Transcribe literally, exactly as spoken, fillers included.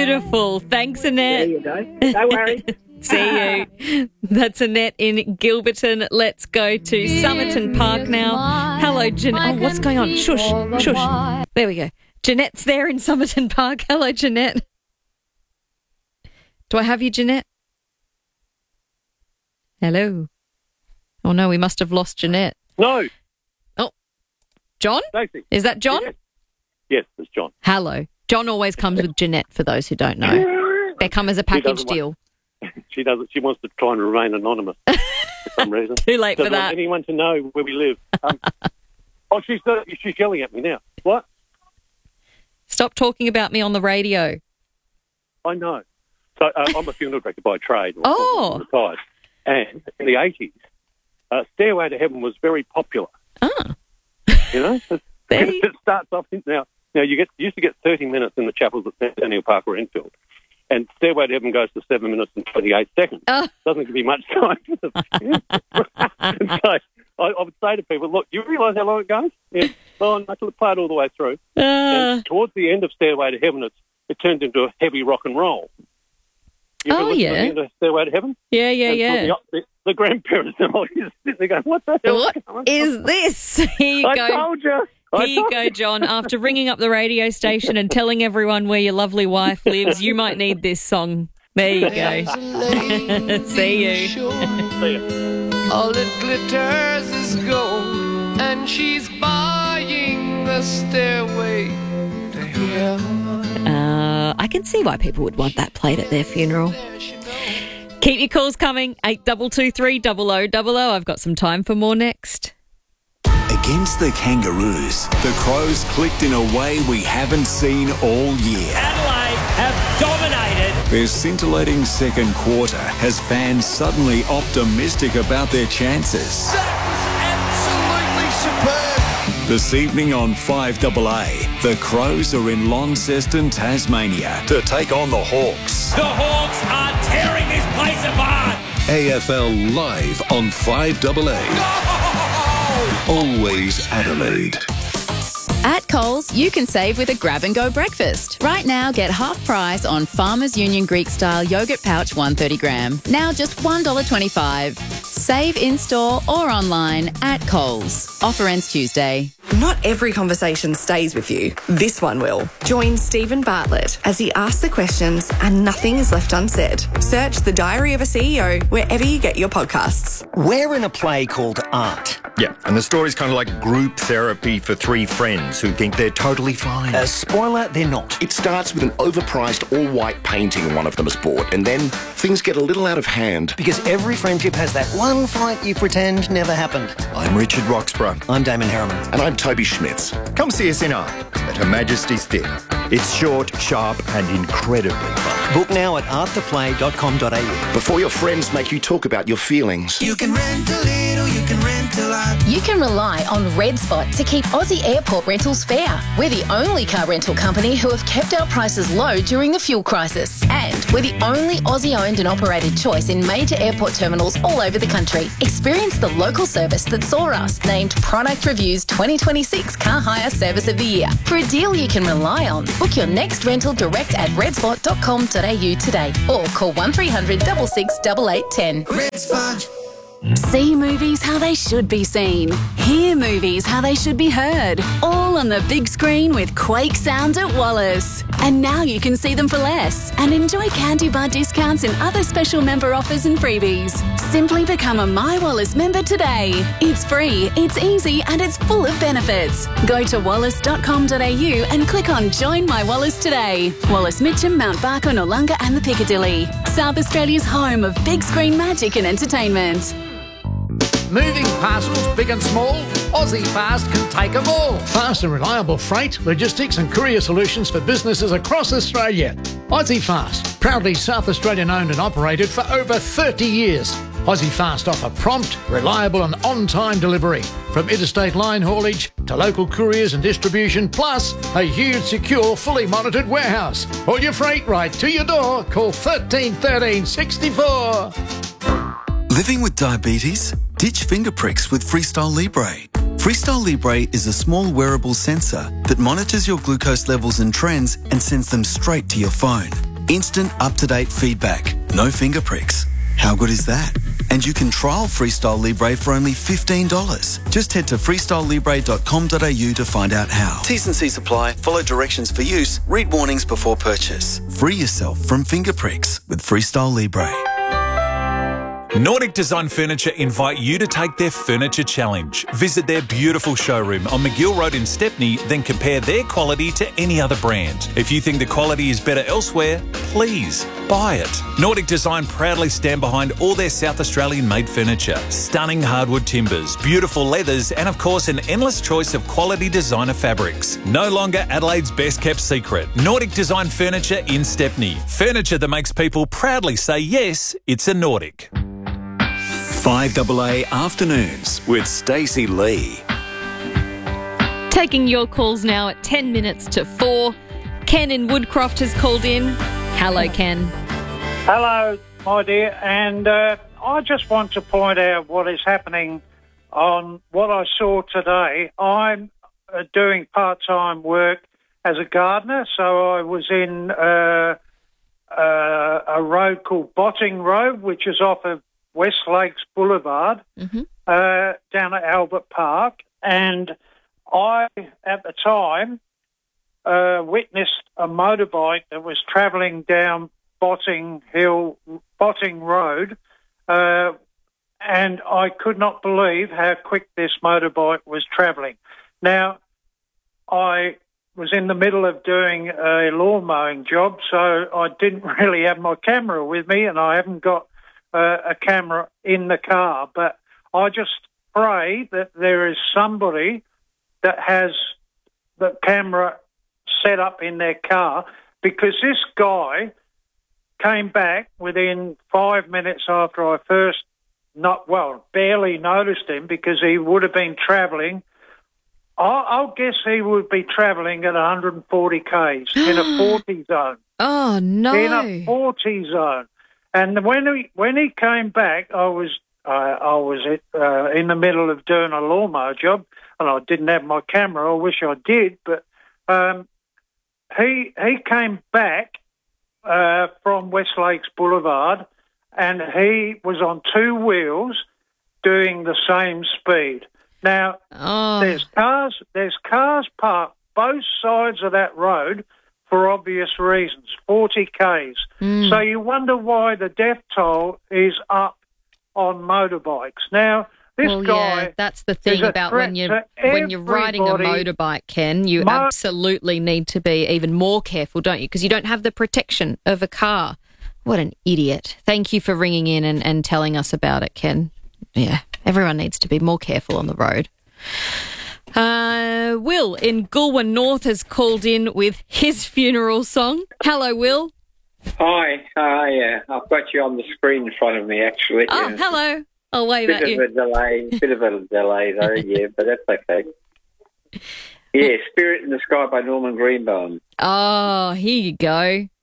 Beautiful. Thanks, Annette. There you go. Don't worry. See you. That's Annette in Gilberton. Let's go to Somerton Park now. Hello, Jeanette. Oh, what's going on? Shush, shush. There we go. Jeanette's there in Somerton Park. Hello, Jeanette. Do I have you, Jeanette? Hello. Oh, no, we must have lost Jeanette. No. Oh, John? Stacey. Is that John? Yes. Yes, it's John. Hello. John always comes with Jeanette, for those who don't know. They come as a package deal. She doesn't. She wants to try and remain anonymous for some reason. Too late Doesn't for that. want anyone to know where we live. Um, oh, she's uh, she's yelling at me now. What? Stop talking about me on the radio. I know. So uh, I'm a funeral director by trade. Oh. I'm retired. And in the eighties, uh, Stairway to Heaven was very popular. Ah. You know, it, it starts off now. Now you get you used to get thirty minutes in the chapels at Daniel Park or Enfield. And Stairway to Heaven goes to seven minutes and twenty-eight seconds. Oh. Doesn't give you much time. And so I, I would say to people, look, do you realise how long it goes? Yeah. Well, I could play it all the way through. Uh. And towards the end of Stairway to Heaven, it's, it turns into a heavy rock and roll. You ever Oh, listen yeah. to the end of Stairway to Heaven? Yeah, yeah, And yeah. The, the, the grandparents and all just sitting there going, what the hell? What is this? Here you I go. told you. Here you go, John. After ringing up the radio station and telling everyone where your lovely wife lives, you might need this song. There you go. See you. See you. All it glitters is gold, and she's buying the stairway to heaven. Uh, I can see why people would want that played at their funeral. Keep your calls coming. eight two two three, double oh double oh. I've got some time for more next. Against the Kangaroos, the Crows clicked in a way we haven't seen all year. Adelaide have dominated. Their scintillating second quarter has fans suddenly optimistic about their chances. That was absolutely superb. This evening on five A A, the Crows are in Launceston, Tasmania to take on the Hawks. The Hawks are tearing this place apart. A F L live on five A A. Always Adelaide. At Coles, you can save with a grab-and-go breakfast. Right now, get half price on Farmers Union Greek-style yogurt pouch one hundred thirty gram. Now just one dollar twenty-five. Save in-store or online at Coles. Offer ends Tuesday. Not every conversation stays with you. This one will. Join Stephen Bartlett as he asks the questions and nothing is left unsaid. Search The Diary of a C E O wherever you get your podcasts. We're in a play called Art. Yeah, and the story's kind of like group therapy for three friends who think they're totally fine. Uh, spoiler, they're not. It starts with an overpriced all-white painting one of them has bought, and then things get a little out of hand. Because every friendship has that one fight you pretend never happened. I'm Richard Roxburgh. I'm Damon Harriman. And I'm Toby Schmitz. Come see us in Art at Her Majesty's Theatre. It's short, sharp and incredibly fun. Book now at art the play dot com dot a u. Before your friends make you talk about your feelings. You can rent a little, you can rent a lot. You can rely on RedSpot to keep Aussie airport rentals fair. We're the only car rental company who have kept our prices low during the fuel crisis. And we're the only Aussie-owned and operated choice in major airport terminals all over the country. Experience the local service that saw us named Product Review's twenty twenty-six Car Hire Service of the Year. For a deal you can rely on, book your next rental direct at redspot dot com dot a u today or call one three hundred, six six, eight eight one zero. RedSpot. See movies how they should be seen. Hear movies how they should be heard. All on the big screen with Quake Sound at Wallace. And now you can see them for less and enjoy candy bar discounts and other special member offers and freebies. Simply become a My Wallace member today. It's free, it's easy and it's full of benefits. Go to wallace dot com dot a u and click on Join My Wallace today. Wallace Mitcham, Mount Barker, Noarlunga and the Piccadilly. South Australia's home of big screen magic and entertainment. Moving parcels, big and small, Aussie Fast can take them all. Fast and reliable freight, logistics and courier solutions for businesses across Australia. Aussie Fast, proudly South Australian owned and operated for over thirty years. Aussie Fast offer prompt, reliable and on-time delivery. From interstate line haulage to local couriers and distribution, plus a huge, secure, fully monitored warehouse. All your freight right to your door. Call thirteen thirteen sixty-four. Living with diabetes? Ditch finger pricks with Freestyle Libre. Freestyle Libre is a small wearable sensor that monitors your glucose levels and trends and sends them straight to your phone. Instant up-to-date feedback. No finger pricks. How good is that? And you can trial Freestyle Libre for only fifteen dollars. Just head to freestyle libre dot com dot a u to find out how. T's and C's apply. Follow directions for use. Read warnings before purchase. Free yourself from finger pricks with Freestyle Libre. Nordic Design Furniture invite you to take their Furniture Challenge. Visit their beautiful showroom on McGill Road in Stepney, then compare their quality to any other brand. If you think the quality is better elsewhere, please buy it. Nordic Design proudly stand behind all their South Australian made furniture. Stunning hardwood timbers, beautiful leathers, and of course an endless choice of quality designer fabrics. No longer Adelaide's best kept secret. Nordic Design Furniture in Stepney. Furniture that makes people proudly say yes, it's a Nordic. five A A Afternoons with Stacey Lee. Taking your calls now at ten minutes to four. Ken in Woodcroft has called in. Hello, Ken. Hello, my dear. And uh, I just want to point out what is happening on what I saw today. I'm uh, doing part-time work as a gardener, so I was in uh, uh, a road called Botting Road, which is off of West Lakes Boulevard, mm-hmm. uh, down at Albert Park, and I, at the time, uh, witnessed a motorbike that was travelling down Botting Hill, Botting Road, uh, and I could not believe how quick this motorbike was travelling. Now, I was in the middle of doing a lawn mowing job, so I didn't really have my camera with me, and I haven't got Uh, a camera in the car, but I just pray that there is somebody that has the camera set up in their car, because this guy came back within five minutes after I first, not well, barely noticed him, because he would have been travelling. I'll, I'll guess he would be travelling at one hundred forty kays in a forty zone. Oh, no. In a forty zone. And when he when he came back, I was uh, I was uh, in the middle of doing a lawnmower job, and I didn't have my camera. I wish I did, but um, he he came back uh, from West Lakes Boulevard, and he was on two wheels doing the same speed. Now oh. there's cars there's cars parked both sides of that road, for obvious reasons, forty kays. Mm. So you wonder why the death toll is up on motorbikes. Now, this well, guy... yeah, that's the thing about when you're, when you're riding a motorbike, Ken, you mo- absolutely need to be even more careful, don't you? Because you don't have the protection of a car. What an idiot. Thank you for ringing in and, and telling us about it, Ken. Yeah, everyone needs to be more careful on the road. Uh, Will in Goulburn North has called in with his funeral song. Hello, Will. Hi. Hi. Yeah, I've got you on the screen in front of me, actually. Oh, yeah. hello. I'll wave bit at you. Bit of a delay. Bit of a delay, though. Yeah, but that's okay. Yeah, "Spirit in the Sky" by Norman Greenbaum. Oh, here you go.